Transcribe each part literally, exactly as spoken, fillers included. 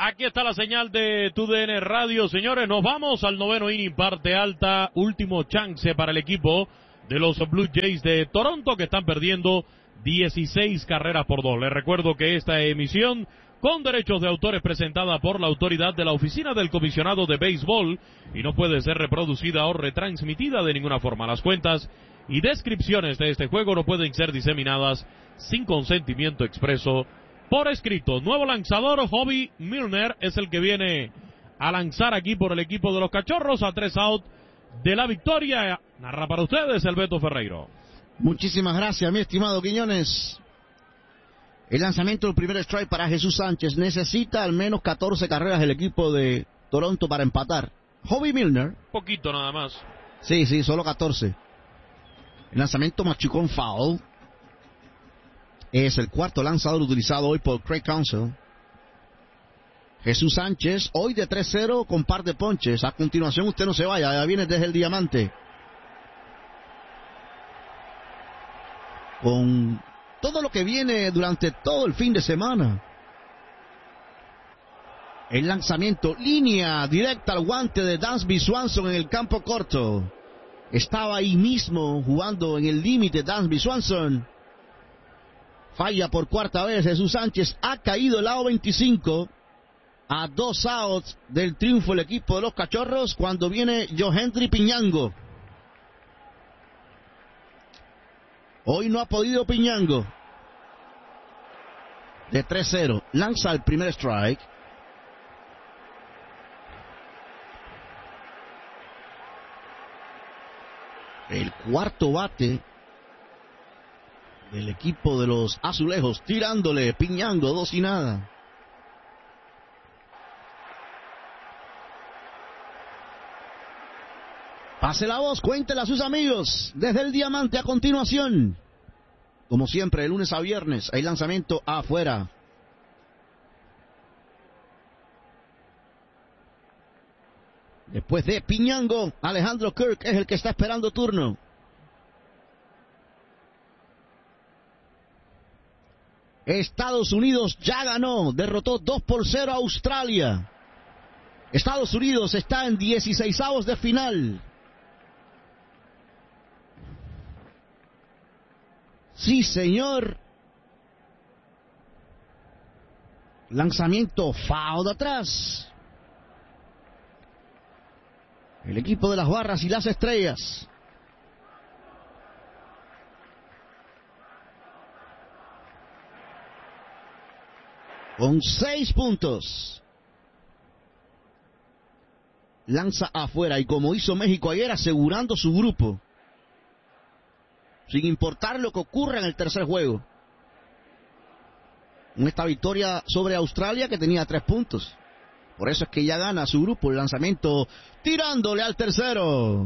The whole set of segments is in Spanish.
Aquí está la señal de T D N Radio, señores. Nos vamos al noveno inning, parte alta. Último chance para el equipo de los Blue Jays de Toronto, que están perdiendo dieciséis carreras por dos. Les recuerdo que esta emisión, con derechos de autor, es presentada por la autoridad de la Oficina del Comisionado de Béisbol y no puede ser reproducida o retransmitida de ninguna forma. Las cuentas y descripciones de este juego no pueden ser diseminadas sin consentimiento expreso por escrito. Nuevo lanzador, Bobby Milner, es el que viene a lanzar aquí por el equipo de los Cachorros a tres out de la victoria. Narra para ustedes el Beto Ferreiro. Muchísimas gracias, mi estimado Quiñones. El lanzamiento del primer strike para Jesús Sánchez. Necesita al menos catorce carreras el equipo de Toronto para empatar. Bobby Milner. Poquito nada más. Sí, sí, solo catorce. El lanzamiento machucón foul. Es el cuarto lanzador utilizado hoy por Craig Counsell. Jesús Sánchez, hoy de tres cero con par de ponches. A continuación usted no se vaya, ya viene desde el diamante. Con todo lo que viene durante todo el fin de semana. El lanzamiento, línea directa al guante de Dansby Swanson en el campo corto. Estaba ahí mismo jugando en el límite Dansby Swanson. Falla por cuarta vez Jesús Sánchez. Ha caído el lado veinticinco. A dos outs del triunfo el equipo de los Cachorros cuando viene Yohendry Piñango. Hoy no ha podido Piñango. De tres cero. Lanza el primer strike. El cuarto bate del equipo de los Azulejos, tirándole Piñango, dos y nada. Pase la voz, cuéntela a sus amigos desde el diamante a continuación. Como siempre, de lunes a viernes, hay lanzamiento afuera. Después de Piñango, Alejandro Kirk es el que está esperando turno. Estados Unidos ya ganó, derrotó dos por cero a Australia. Estados Unidos está en dieciseisavos de final. Sí, señor. Lanzamiento foul de atrás. El equipo de las Barras y las Estrellas. Con seis puntos. Lanza afuera y como hizo México ayer, asegurando su grupo. Sin importar lo que ocurra en el tercer juego. En esta victoria sobre Australia que tenía tres puntos. Por eso es que ya gana su grupo. El lanzamiento tirándole al tercero.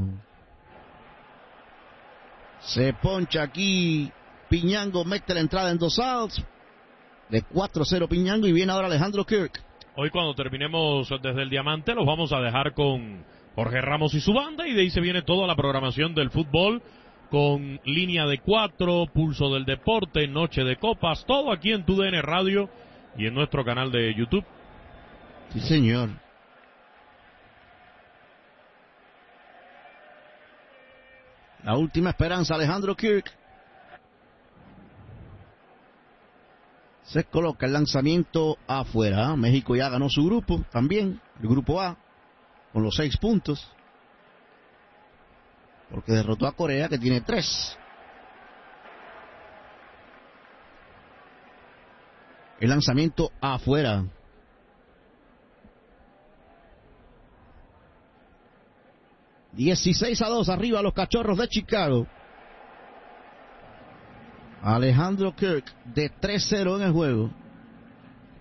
Se poncha aquí Piñango, mete la entrada en dos outs. De cuatro cero Piñango y viene ahora Alejandro Kirk. Hoy cuando terminemos desde el diamante los vamos a dejar con Jorge Ramos y su banda y de ahí se viene toda la programación del fútbol con línea de cuatro, pulso del deporte, noche de copas, todo aquí en T D N Radio y en nuestro canal de YouTube. Sí, señor. La última esperanza, Alejandro Kirk. Se coloca el lanzamiento afuera. México ya ganó su grupo también, el grupo A, con los seis puntos. Porque derrotó a Corea, que tiene tres. El lanzamiento afuera. dieciséis a dos arriba los Cachorros de Chicago. Alejandro Kirk de tres cero en el juego.